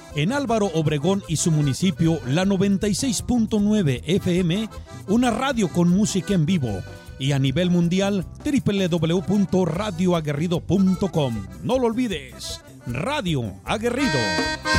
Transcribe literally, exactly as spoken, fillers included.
En Álvaro Obregón y su municipio, la noventa y seis punto nueve F M, una radio con música en vivo. Y a nivel mundial, doble u doble u doble u punto radio aguerrido punto com. No lo olvides, Radio Aguerrido.